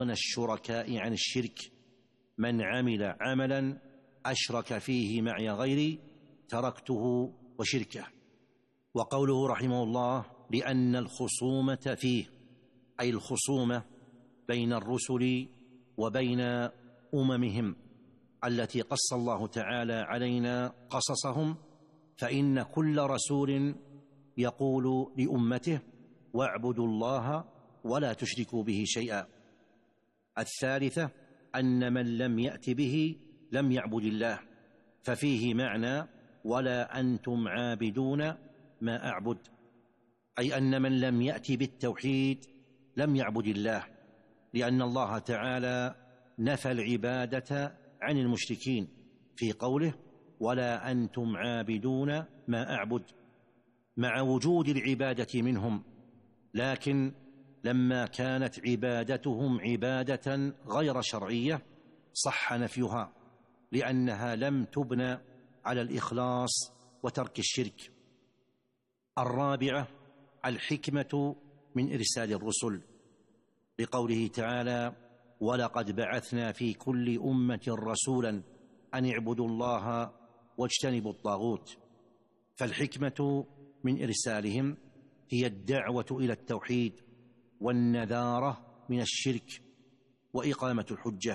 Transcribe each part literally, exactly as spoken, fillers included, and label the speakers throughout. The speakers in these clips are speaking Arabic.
Speaker 1: الشركاء عن الشرك: من عمل عملا أشرك فيه معي غيري تركته وشركه. وقوله رحمه الله: لأن الخصومة فيه، أي الخصومة بين الرسل وبين أممهم التي قص الله تعالى علينا قصصهم، فإن كل رسول يقول لأمته: واعبدوا الله ولا تشركوا به شيئا. الثالثة أن من لم يأت به لم يعبد الله، ففيه معنى: ولا أنتم عابدون ما أعبد، أي أن من لم يأت بالتوحيد لم يعبد الله، لأن الله تعالى نفى العبادة عن المشركين في قوله: ولا أنتم عابدون ما أعبد، مع وجود العبادة منهم، لكن لما كانت عبادتهم عبادة غير شرعية صح نفيها، لأنها لم تبنى على الإخلاص وترك الشرك. الرابعة الحكمة من إرسال الرسل، لقوله تعالى: ولقد بعثنا في كل أمة رسولا أن اعبدوا الله واجتنبوا الطاغوت. فالحكمة من إرسالهم هي الدعوة إلى التوحيد والنذارة من الشرك وإقامة الحجة.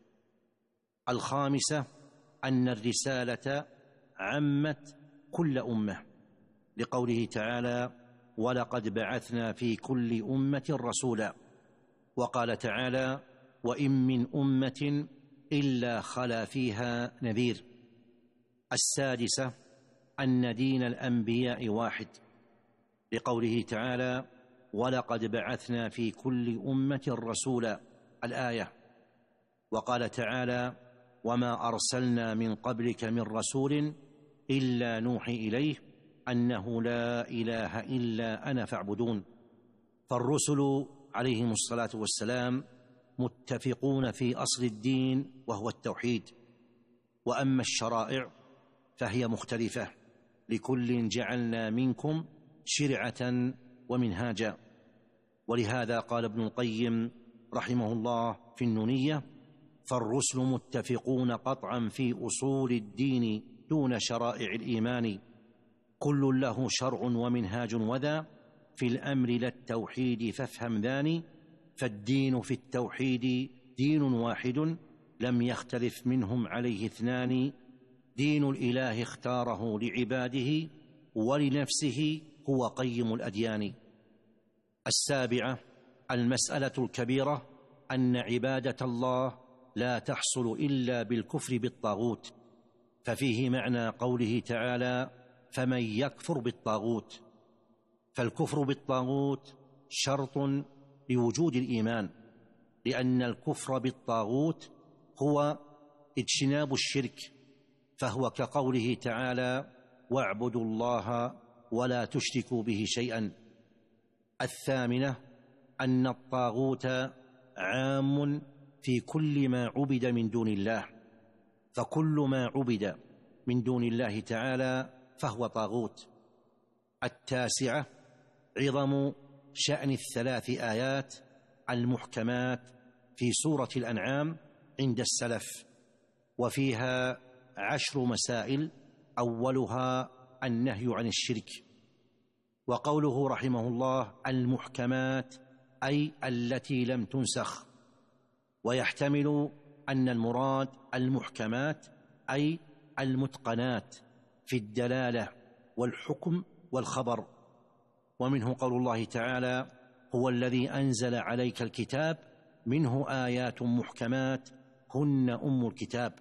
Speaker 1: الخامسة أن الرسالة عمت كل أمة، لقوله تعالى: ولقد بعثنا في كل أمة رسولا. وقال تعالى: وإن من أمة إلا خلا فيها نذير. السادسة أن دين الأنبياء واحد، لقوله تعالى: ولقد بعثنا في كل أمة رسولا، الآية. وقال تعالى: وما أرسلنا من قبلك من رسول إلا نوحي إليه أنه لا إله إلا أنا فاعبدون. فالرسل عليهم الصلاة والسلام متفقون في أصل الدين وهو التوحيد، وأما الشرائع فهي مختلفة، لكل جعلنا منكم شرعة ومنهاجا. ولهذا قال ابن القيم رحمه الله في النونية: فالرسل متفقون قطعا في أصول الدين دون شرائع الإيمان، كل له شرع ومنهاج، وذا في الأمر لا التوحيد فافهم ذاني، فالدين في التوحيد دين واحد لم يختلف منهم عليه اثنان، دين الإله اختاره لعباده ولنفسه هو قيم الأديان. السابعة المسألة الكبيرة أن عبادة الله لا تحصل إلا بالكفر بالطاغوت، ففيه معنى قوله تعالى: فمن يكفر بالطاغوت. فالكفر بالطاغوت شرط لوجود الإيمان، لأن الكفر بالطاغوت هو اجتناب الشرك، فهو كقوله تعالى: واعبدوا الله ولا تشركوا به شيئا. الثامنة أن الطاغوت عام في كل ما عبد من دون الله، فكل ما عبد من دون الله تعالى فهو طاغوت. التاسعة عظم شأن الثلاث آيات المحكمات في سورة الأنعام عند السلف، وفيها عشر مسائل، أولها النهي عن الشرك. وقوله رحمه الله المحكمات أي التي لم تنسخ، ويحتمل أن المراد المحكمات أي المتقنات في الدلالة والحكم والخبر. ومنه قول الله تعالى: هو الذي أنزل عليك الكتاب منه آيات محكمات هن أم الكتاب.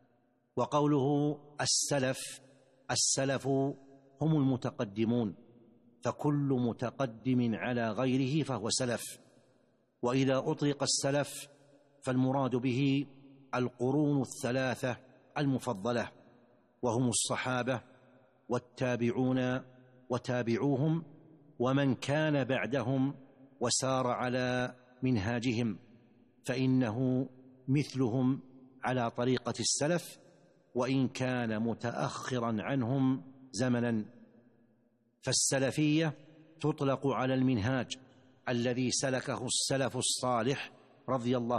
Speaker 1: وقوله السلف، السلف هم المتقدمون، فكل متقدم على غيره فهو سلف. وإذا أطلق السلف فالمراد به القرون الثلاثة المفضلة، وهم الصحابة والتابعون وتابعوهم ومن كان بعدهم وسار على منهاجهم، فإنه مثلهم على طريقة السلف وإن كان متأخرا عنهم زمنا. فالسلفية تطلق على المنهاج الذي سلكه السلف الصالح رضي الله